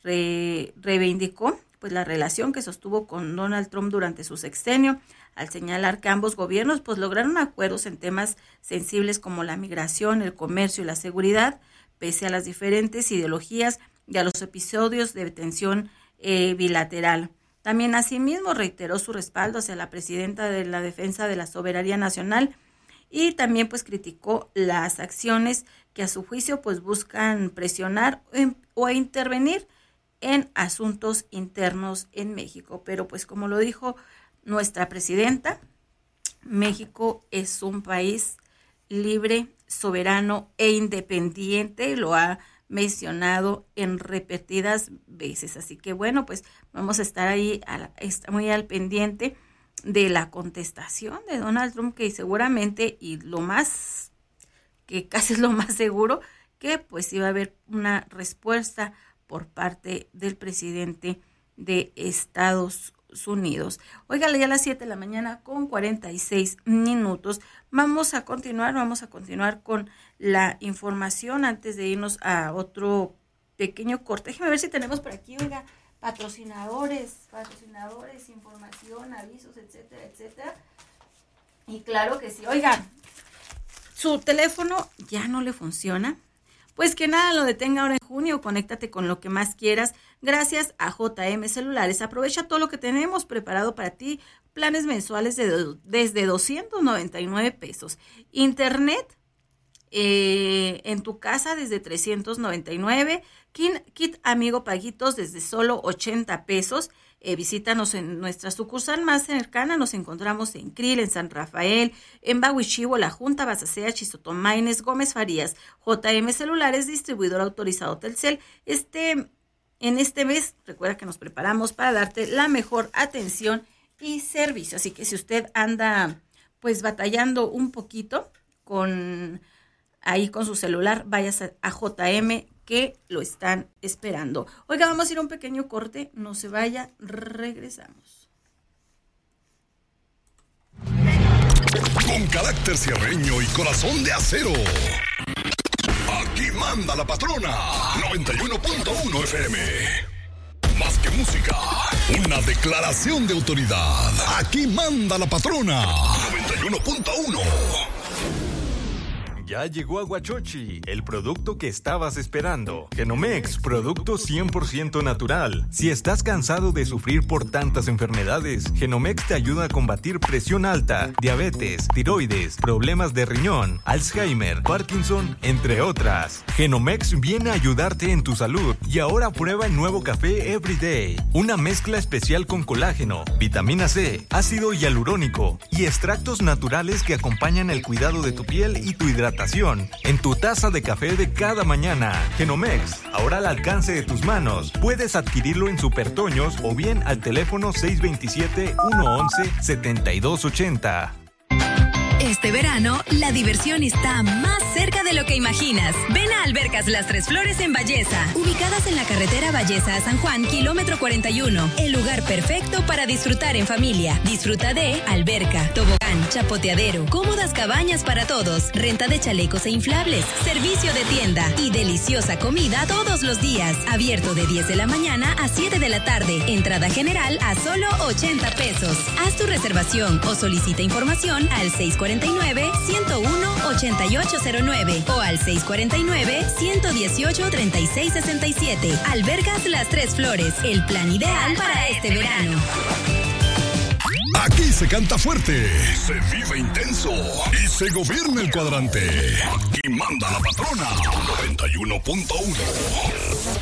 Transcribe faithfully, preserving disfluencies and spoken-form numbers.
re, reivindicó pues la relación que sostuvo con Donald Trump durante su sexenio, al señalar que ambos gobiernos pues lograron acuerdos en temas sensibles como la migración, el comercio y la seguridad, pese a las diferentes ideologías y a los episodios de tensión eh, bilateral. También asimismo reiteró su respaldo hacia la presidenta de la defensa de la soberanía nacional y también pues criticó las acciones que a su juicio pues buscan presionar o intervenir en asuntos internos en México. Pero pues como lo dijo nuestra presidenta, México es un país libre, soberano e independiente, lo ha mencionado en repetidas veces. Así que bueno, pues vamos a estar ahí a, está muy al pendiente de la contestación de Donald Trump, que seguramente, y lo más, que casi es lo más seguro, que pues iba a haber una respuesta por parte del presidente de Estados Unidos. Óigale, ya a las siete de la mañana con cuarenta y seis minutos. Vamos a continuar, vamos a continuar con la información antes de irnos a otro pequeño corte. Déjeme ver si tenemos por aquí, oiga, patrocinadores, patrocinadores, información, avisos, etcétera, etcétera. Y claro que sí. Oigan, su teléfono ya no le funciona. Pues que nada lo detenga ahora en junio, conéctate con lo que más quieras gracias a J M Celulares. Aprovecha todo lo que tenemos preparado para ti, planes mensuales de, desde doscientos noventa y nueve pesos. Internet eh, en tu casa desde trescientos noventa y nueve, kit, kit amigo paguitos desde solo ochenta pesos. Eh, visítanos en nuestra sucursal más cercana, nos encontramos en Krill, en San Rafael, en Bahuichivo, La Junta, Basacea, Chistotomaines, Gómez Farías. J M Celulares, distribuidor autorizado Telcel. Este, en este mes, recuerda que nos preparamos para darte la mejor atención y servicio. Así que si usted anda pues batallando un poquito con ahí con su celular, vayas a, a J M que lo están esperando. Oiga, vamos a ir a un pequeño corte, no se vaya, regresamos. Con carácter sierreño y corazón de acero, aquí manda la patrona. noventa y uno punto uno F M. Más que música, una declaración de autoridad. Aquí manda la patrona. noventa y uno punto uno. Ya llegó Aguachochi, el producto que estabas esperando. Genomex, producto cien por ciento natural. Si estás cansado de sufrir por tantas enfermedades, Genomex te ayuda a combatir presión alta, diabetes, tiroides, problemas de riñón, Alzheimer, Parkinson, entre otras. Genomex viene a ayudarte en tu salud. Y ahora prueba el nuevo café Everyday, una mezcla especial con colágeno, vitamina C, ácido hialurónico y extractos naturales que acompañan el cuidado de tu piel y tu hidratación en tu taza de café de cada mañana. Genomex, ahora al alcance de tus manos. Puedes adquirirlo en Supertoños o bien al teléfono seis dos siete, uno once, setenta y dos ochenta. Este verano, la diversión está más cerca de lo que imaginas. Ven a Albercas Las Tres Flores en Valleza, ubicadas en la carretera Valleza a San Juan, kilómetro cuarenta y uno. El lugar perfecto para disfrutar en familia. Disfruta de alberca, tobogán, chapoteadero, cómodas cabañas para todos, renta de chalecos e inflables, servicio de tienda y deliciosa comida todos los días. Abierto de diez de la mañana a siete de la tarde. Entrada general a solo ochenta pesos. Haz tu reservación o solicita información al seis cuatro nueve, uno cero uno, ocho ocho cero nueve o al seis cuatro nueve, uno uno ocho, tres seis seis siete. Albercas Las Tres Flores, el plan ideal para este verano. Aquí se canta fuerte, se vive intenso y se gobierna el cuadrante. Aquí manda la patrona. noventa y uno punto uno.